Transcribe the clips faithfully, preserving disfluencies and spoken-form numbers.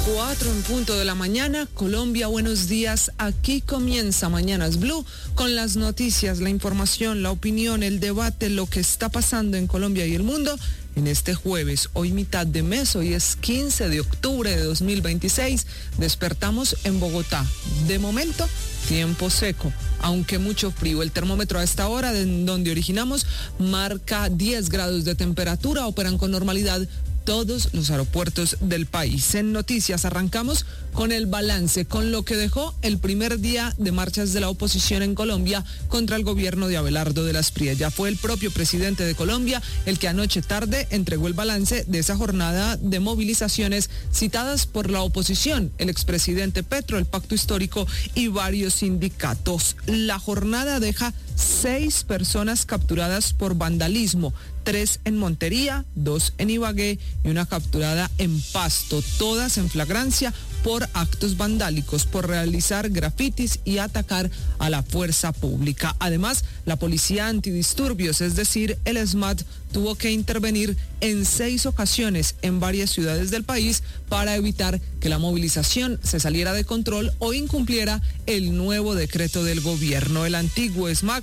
Cuatro en punto de la mañana. Colombia, buenos días. Aquí comienza Mañanas Blue con las noticias, la información, la opinión, el debate, lo que está pasando en Colombia y el mundo en este jueves. Hoy mitad de mes, hoy es quince de octubre de dos mil veintiséis. Despertamos en Bogotá. De momento, tiempo seco, aunque mucho frío. El termómetro a esta hora, en donde originamos, marca diez grados de temperatura. Operan con normalidad todos los aeropuertos del país. En noticias arrancamos con el balance, con lo que dejó el primer día de marchas de la oposición en Colombia contra el gobierno de Abelardo de la Espriella. Ya fue el propio presidente de Colombia el que anoche tarde entregó el balance de esa jornada de movilizaciones citadas por la oposición, el expresidente Petro, el Pacto Histórico y varios sindicatos. La jornada deja seis personas capturadas por vandalismo, tres en Montería, dos en Ibagué y una capturada en Pasto, todas en flagrancia por actos vandálicos, por realizar grafitis y atacar a la fuerza pública. Además, la policía antidisturbios, es decir, el SMAT, tuvo que intervenir en seis ocasiones en varias ciudades del país para evitar que la movilización se saliera de control o incumpliera el nuevo decreto del gobierno. El antiguo SMAT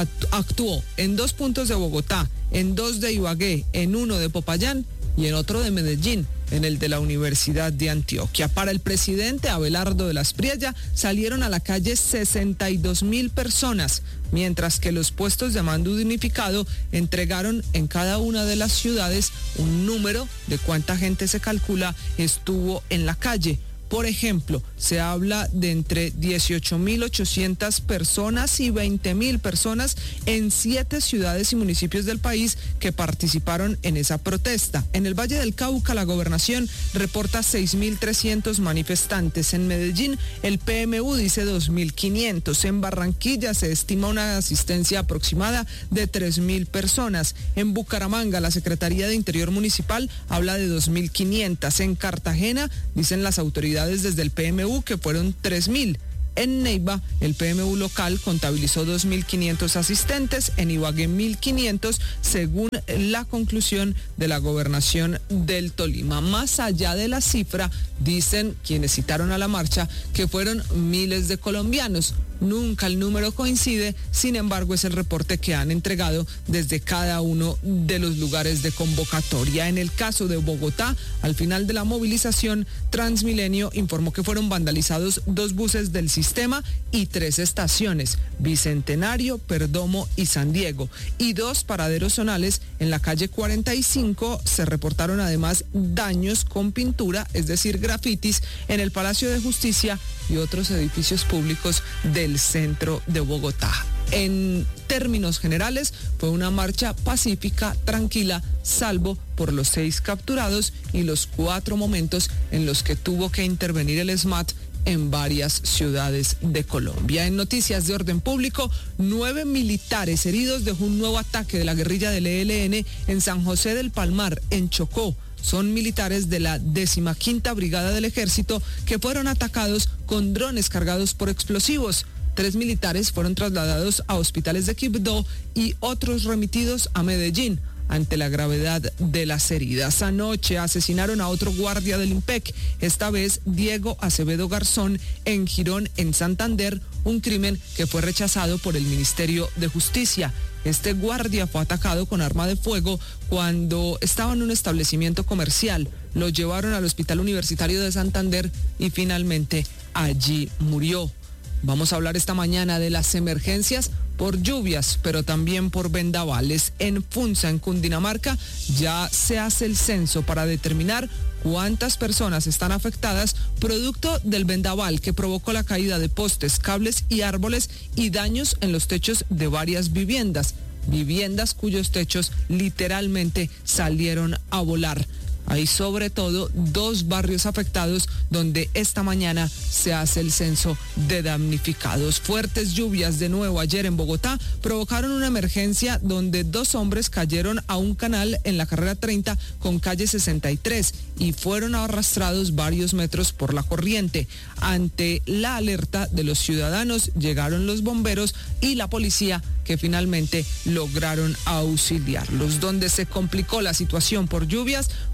actuó en dos puntos de Bogotá, en dos de Ibagué, en uno de Popayán y en otro de Medellín, en el de la Universidad de Antioquia. Para el presidente Abelardo de la Espriella salieron a la calle sesenta y dos mil personas, mientras que los puestos de mando unificado entregaron en cada una de las ciudades un número de cuánta gente se calcula estuvo en la calle. Por ejemplo, se habla de entre dieciocho mil ochocientas personas y veinte mil personas en siete ciudades y municipios del país que participaron en esa protesta. En el Valle del Cauca, la gobernación reporta seis mil trescientos manifestantes. En Medellín, el P M U dice dos mil quinientos. En Barranquilla se estima una asistencia aproximada de tres mil personas. En Bucaramanga, la Secretaría de Interior Municipal habla de dos mil quinientas. En Cartagena, dicen las autoridades desde el P M U que fueron tres mil. En Neiva, el P M U local contabilizó dos mil quinientos asistentes, en Ibagué mil quinientos, según la conclusión de la gobernación del Tolima. Más allá de la cifra, dicen quienes citaron a la marcha que fueron miles de colombianos. Nunca el número coincide, sin embargo es el reporte que han entregado desde cada uno de los lugares de convocatoria. En el caso de Bogotá, al final de la movilización, Transmilenio informó que fueron vandalizados dos buses del sistema y tres estaciones, Bicentenario, Perdomo y San Diego, y dos paraderos zonales en la calle cuarenta y cinco. Se reportaron además daños con pintura, es decir, grafitis, en el Palacio de Justicia y otros edificios públicos del centro de Bogotá. En términos generales, fue una marcha pacífica, tranquila, salvo por los seis capturados y los cuatro momentos en los que tuvo que intervenir el SMAT en varias ciudades de Colombia. En noticias de orden público, nueve militares heridos dejó un nuevo ataque de la guerrilla del E L N en San José del Palmar, en Chocó. Son militares de la decimaquinta Brigada del Ejército que fueron atacados con drones cargados por explosivos. Tres militares fueron trasladados a hospitales de Quibdó y otros remitidos a Medellín ante la gravedad de las heridas. Anoche asesinaron a otro guardia del IMPEC, esta vez Diego Acevedo Garzón, en Girón, en Santander, un crimen que fue rechazado por el Ministerio de Justicia. Este guardia fue atacado con arma de fuego cuando estaba en un establecimiento comercial. Lo llevaron al Hospital Universitario de Santander y finalmente allí murió. Vamos a hablar esta mañana de las emergencias por lluvias, pero también por vendavales. En Funza, en Cundinamarca, ya se hace el censo para determinar cuántas personas están afectadas producto del vendaval que provocó la caída de postes, cables y árboles y daños en los techos de varias viviendas. Viviendas cuyos techos literalmente salieron a volar. Hay sobre todo dos barrios afectados donde esta mañana se hace el censo de damnificados. Fuertes lluvias de nuevo ayer en Bogotá provocaron una emergencia donde dos hombres cayeron a un canal en la carrera treinta con calle sesenta y tres y fueron arrastrados varios metros por la corriente. Ante la alerta de los ciudadanos llegaron los bomberos y la policía, que finalmente lograron auxiliarlos. Donde se complicó la situación por lluvias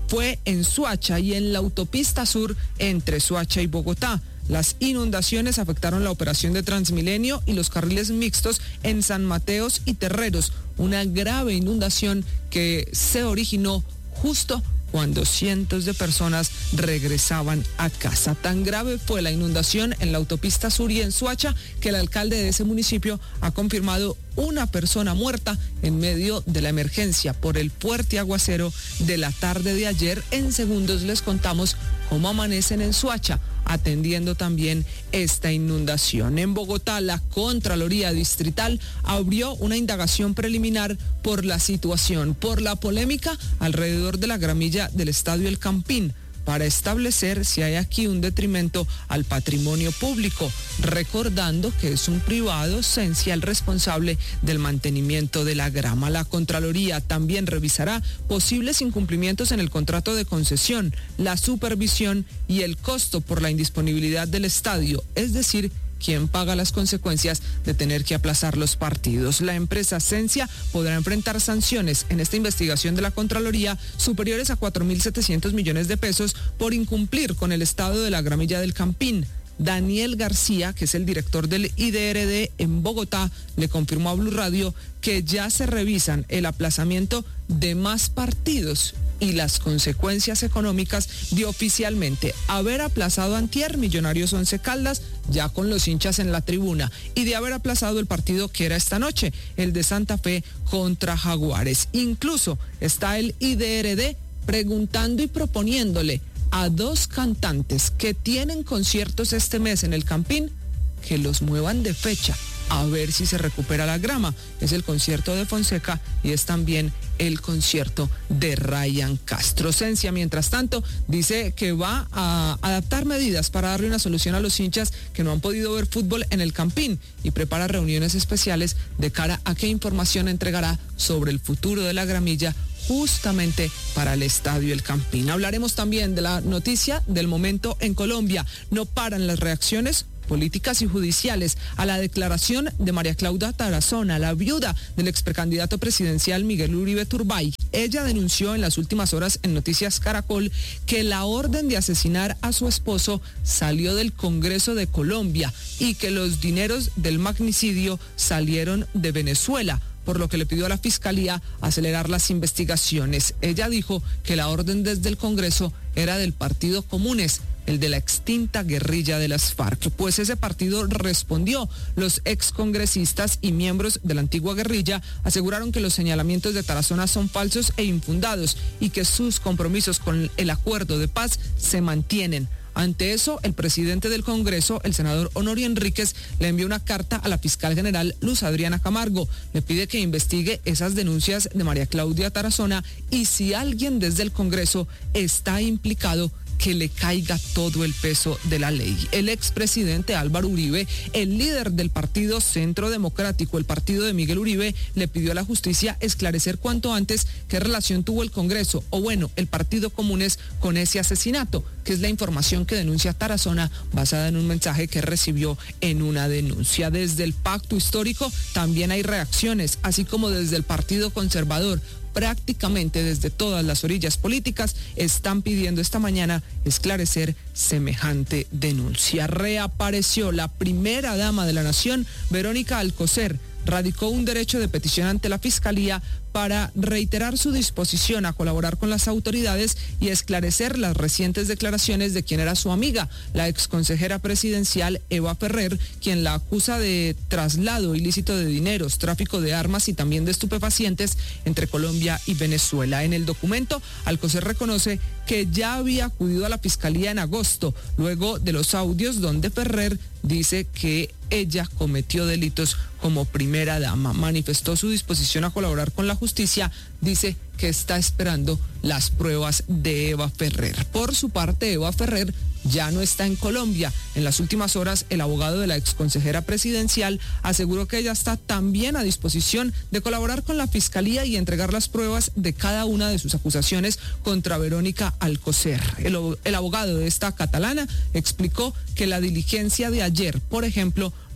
fue en Soacha y en la autopista sur entre Soacha y Bogotá. Las inundaciones afectaron la operación de Transmilenio y los carriles mixtos en San Mateos y Terreros. Una grave inundación que se originó justo cuando cientos de personas regresaban a casa. Tan grave fue la inundación en la autopista sur y en Soacha que el alcalde de ese municipio ha confirmado una persona muerta en medio de la emergencia por el fuerte aguacero de la tarde de ayer. En segundos les contamos cómo amanecen en Soacha, atendiendo también esta inundación. En Bogotá, la Contraloría Distrital abrió una indagación preliminar por la situación, por la polémica alrededor de la gramilla del Estadio El Campín, para establecer si hay aquí un detrimento al patrimonio público, recordando que es un privado esencial responsable del mantenimiento de la grama. La Contraloría también revisará posibles incumplimientos en el contrato de concesión, la supervisión y el costo por la indisponibilidad del estadio, es decir, quién paga las consecuencias de tener que aplazar los partidos. La empresa Sensia podrá enfrentar sanciones en esta investigación de la Contraloría superiores a cuatro mil setecientos millones de pesos por incumplir con el estado de la gramilla del Campín. Daniel García, que es el director del I D R D en Bogotá, le confirmó a Blue Radio que ya se revisan el aplazamiento de más partidos y las consecuencias económicas de oficialmente haber aplazado antier Millonarios Once Caldas, ya con los hinchas en la tribuna, y de haber aplazado el partido que era esta noche, el de Santa Fe contra Jaguares. Incluso está el I D R D preguntando y proponiéndole a dos cantantes que tienen conciertos este mes en el Campín que los muevan de fecha, a ver si se recupera la grama. Es el concierto de Fonseca y es también el concierto de Ryan Castro. Sensia, mientras tanto, dice que va a adaptar medidas para darle una solución a los hinchas que no han podido ver fútbol en el Campín y prepara reuniones especiales de cara a qué información entregará sobre el futuro de la gramilla justamente para el Estadio El Campín. Hablaremos también de la noticia del momento en Colombia. No paran las reacciones políticas y judiciales a la declaración de María Claudia Tarazona, la viuda del exprecandidato presidencial Miguel Uribe Turbay. Ella denunció en las últimas horas en Noticias Caracol que la orden de asesinar a su esposo salió del Congreso de Colombia y que los dineros del magnicidio salieron de Venezuela, por lo que le pidió a la Fiscalía acelerar las investigaciones. Ella dijo que la orden desde el Congreso era del Partido Comunes, el de la extinta guerrilla de las FARC, pues ese partido respondió. Los excongresistas y miembros de la antigua guerrilla aseguraron que los señalamientos de Tarazona son falsos e infundados y que sus compromisos con el acuerdo de paz se mantienen. Ante eso, el presidente del Congreso, el senador Honorio Enríquez, le envió una carta a la fiscal general Luz Adriana Camargo. Le pide que investigue esas denuncias de María Claudia Tarazona y si alguien desde el Congreso está implicado, que le caiga todo el peso de la ley. El expresidente Álvaro Uribe, el líder del Partido Centro Democrático, el partido de Miguel Uribe, le pidió a la justicia esclarecer cuanto antes qué relación tuvo el Congreso, o bueno, el Partido Comunes, con ese asesinato, que es la información que denuncia Tarazona basada en un mensaje que recibió en una denuncia. Desde el Pacto Histórico también hay reacciones, así como desde el Partido Conservador. Prácticamente desde todas las orillas políticas están pidiendo esta mañana esclarecer semejante denuncia. Reapareció la primera dama de la nación, Verónica Alcocer, radicó un derecho de petición ante la Fiscalía para reiterar su disposición a colaborar con las autoridades y esclarecer las recientes declaraciones de quien era su amiga, la exconsejera presidencial Eva Ferrer, quien la acusa de traslado ilícito de dineros, tráfico de armas y también de estupefacientes entre Colombia y Venezuela. En el documento, Alcocer reconoce que ya había acudido a la Fiscalía en agosto, luego de los audios donde Ferrer dice que ella cometió delitos como primera dama. Manifestó su disposición a colaborar con la justicia, dice que está esperando las pruebas de Eva Ferrer. Por su parte, Eva Ferrer ya no está en Colombia. En las últimas horas, el abogado de la exconsejera presidencial aseguró que ella está también a disposición de colaborar con la Fiscalía y entregar las pruebas de cada una de sus acusaciones contra Verónica Alcocer. El, el abogado de esta catalana explicó que la diligencia de ayer, por ejemplo,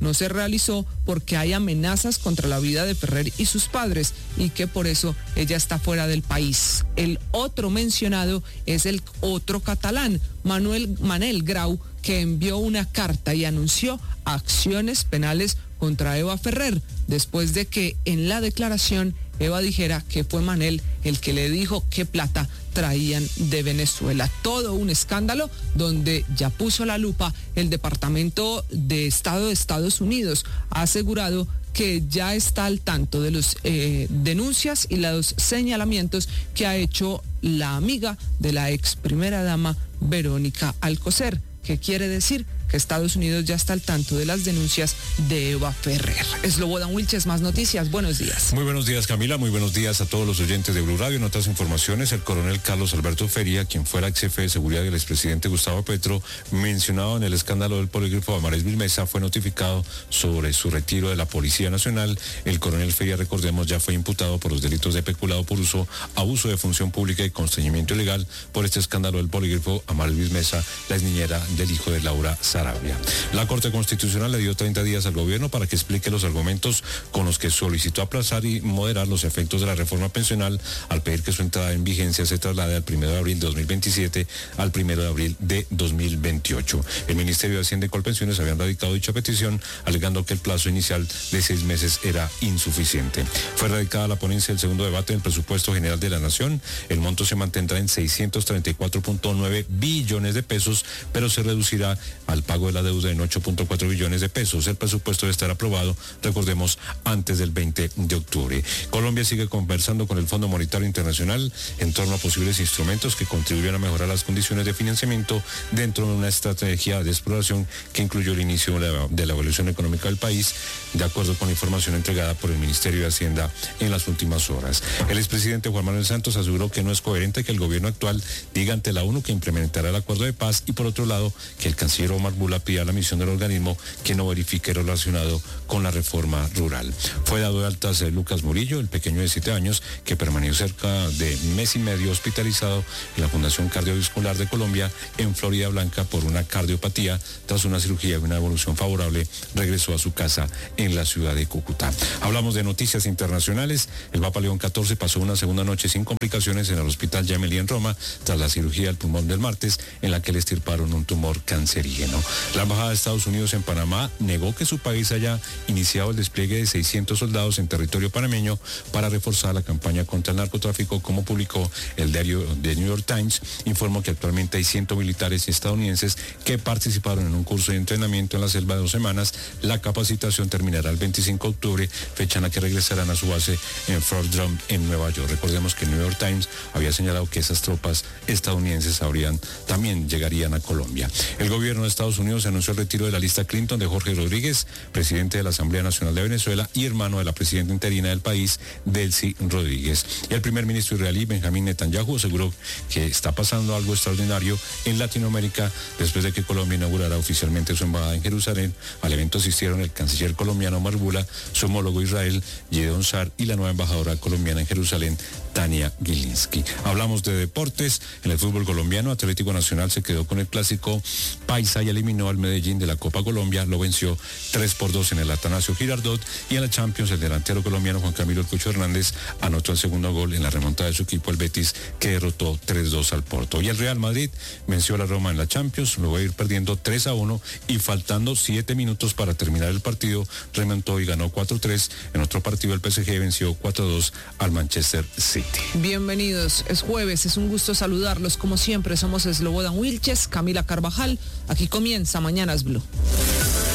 no se realizó porque hay amenazas contra la vida de Ferrer y sus padres y que por eso ella está fuera del país. El otro mencionado es el otro catalán, Manuel Manel Grau, que envió una carta y anunció acciones penales contra Eva Ferrer, después de que en la declaración Eva dijera que fue Manel el que le dijo qué plata traían de Venezuela. Todo un escándalo donde ya puso la lupa el Departamento de Estado de Estados Unidos. Ha asegurado que ya está al tanto de las eh, denuncias y los señalamientos que ha hecho la amiga de la ex primera dama Verónica Alcocer. ¿Qué quiere decir? Que Estados Unidos ya está al tanto de las denuncias de Eva Ferrer. Slobodan Wilches, más noticias. Buenos días. Muy buenos días, Camila. Muy buenos días a todos los oyentes de Blue Radio. En otras informaciones, el coronel Carlos Alberto Feria, quien fuera ex jefe de seguridad del expresidente Gustavo Petro, mencionado en el escándalo del polígrafo Amares Vilmesa, fue notificado sobre su retiro de la Policía Nacional. El coronel Feria, recordemos, ya fue imputado por los delitos de peculado por uso, abuso de función pública y constreñimiento ilegal por este escándalo del polígrafo Amares Vilmesa, la exniñera del hijo de Laura Sarabia. La Corte Constitucional le dio treinta días al gobierno para que explique los argumentos con los que solicitó aplazar y moderar los efectos de la reforma pensional al pedir que su entrada en vigencia se traslade al primero de abril de dos mil veintisiete al primero de abril de dos mil veintiocho. El Ministerio de Hacienda y Colpensiones habían radicado dicha petición, alegando que el plazo inicial de seis meses era insuficiente. Fue radicada la ponencia del segundo debate del presupuesto general de la Nación. El monto se mantendrá en seiscientos treinta y cuatro punto nueve billones de pesos, pero se reducirá al pago de la deuda en ocho punto cuatro billones de pesos. El presupuesto debe estar aprobado, recordemos, antes del veinte de octubre. Colombia sigue conversando con el Fondo Monetario Internacional en torno a posibles instrumentos que contribuyan a mejorar las condiciones de financiamiento dentro de una estrategia de exploración que incluyó el inicio de la, de la evolución económica del país, de acuerdo con la información entregada por el Ministerio de Hacienda en las últimas horas. El expresidente Juan Manuel Santos aseguró que no es coherente que el gobierno actual diga ante la ONU que implementará el acuerdo de paz y, por otro lado, que el canciller Omar Bula pide a la misión del organismo que no verifique lo relacionado con la reforma rural. Fue dado de altas eh, Lucas Murillo, el pequeño de siete años, que permaneció cerca de mes y medio hospitalizado en la Fundación Cardiovascular de Colombia en Florida Blanca por una cardiopatía. Tras una cirugía y una evolución favorable, regresó a su casa en la ciudad de Cúcuta. Hablamos de noticias internacionales. El Papa León catorce pasó una segunda noche sin complicaciones en el Hospital Gemelli en Roma, tras la cirugía del pulmón del martes, en la que le extirparon un tumor cancerígeno. La Embajada de Estados Unidos en Panamá negó que su país haya iniciado el despliegue de seiscientos soldados en territorio panameño para reforzar la campaña contra el narcotráfico, como publicó el diario The New York Times. Informó que actualmente hay cien militares estadounidenses que participaron en un curso de entrenamiento en la selva de dos semanas. La capacitación terminará el veinticinco de octubre, fecha en la que regresarán a su base en Fort Drum, en Nueva York. Recordemos que el New York Times había señalado que esas tropas estadounidenses habrían, también llegarían a Colombia. El gobierno de Estados Unidos anunció el retiro de la lista Clinton de Jorge Rodríguez, presidente de la Asamblea Nacional de Venezuela y hermano de la presidenta interina del país, Delcy Rodríguez. Y el primer ministro israelí, Benjamín Netanyahu, aseguró que está pasando algo extraordinario en Latinoamérica después de que Colombia inaugurara oficialmente su embajada en Jerusalén. Al evento asistieron el canciller colombiano Omar Bula, su homólogo Israel, Gideon Sar, y la nueva embajadora colombiana en Jerusalén, Tania Gilinski. Hablamos de deportes. En el fútbol colombiano, Atlético Nacional se quedó con el clásico paisa y eliminó al Medellín de la Copa Colombia. Lo venció tres por dos en el Atanasio Girardot. Y en la Champions, el delantero colombiano Juan Camilo El Cucho Hernández anotó el segundo gol en la remontada de su equipo, el Betis, que derrotó tres dos al Porto. Y el Real Madrid venció a la Roma en la Champions, luego de ir perdiendo tres a uno y faltando siete minutos para terminar el partido, remontó y ganó cuatro tres. En otro partido, el P S G venció cuatro dos al Manchester City. Bienvenidos, es jueves, es un gusto saludarlos. Como siempre, somos Slobodan Wilches, Camila Carvajal. Aquí comienza Mañanas Blue.